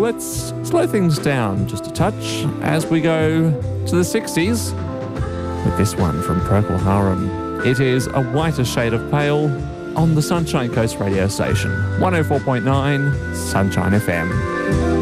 let's slow things down just a touch as we go to the 60s with this one from Procol Harum. It is A Whiter Shade of Pale on the Sunshine Coast radio station, 104.9 Sunshine FM.